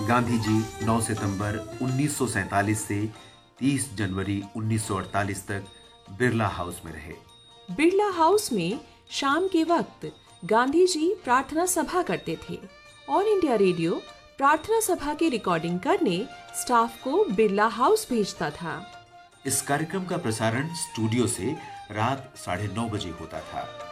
गांधी जी 9 सितंबर 1947 से 30 जनवरी 1948 तक बिरला हाउस में रहे। बिरला हाउस में शाम के वक्त गांधी जी प्रार्थना सभा करते थे। ऑल इंडिया रेडियो प्रार्थना सभा की रिकॉर्डिंग करने स्टाफ को बिरला हाउस भेजता था। इस कार्यक्रम का प्रसारण स्टूडियो से रात 9:30 बजे होता था।